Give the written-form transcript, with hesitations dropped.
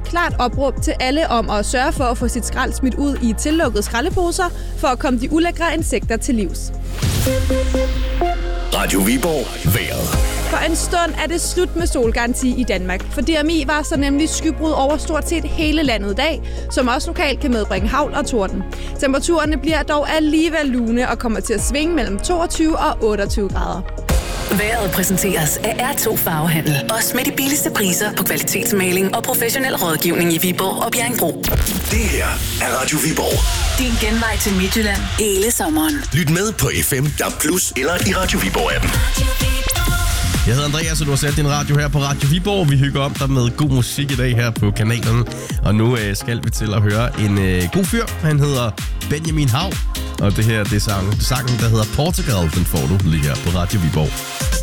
klart opråb til alle om at sørge for at få sit skrald smidt ud i tillukkede skraldeposer, for at komme de ulækre insekter til livs. Radio Viborg vejret. For en stund er det slut med solgaranti i Danmark, for DMI var så nemlig skybrud over stort set hele landet i dag, som også lokalt kan medbringe hagl og torden. Temperaturerne bliver dog alligevel lune og kommer til at svinge mellem 22 og 28 grader. Vejret præsenteres af R2 Farvehandel. Også med de billigste priser på kvalitetsmaling og professionel rådgivning i Viborg og Bjerringbro. Det her er Radio Viborg. Din genvej til Midtjylland hele sommeren. Lyt med på FM, DAB+, eller i Radio Viborg-appen. Jeg hedder Andreas, og du har sat din radio her på Radio Viborg. Vi hygger om dig med god musik i dag her på kanalen. Og nu skal vi til at høre en god fyr. Han hedder Benjamin Hav. Og det her, det er sangen, der hedder Portugal. Den får du lige her på Radio Viborg.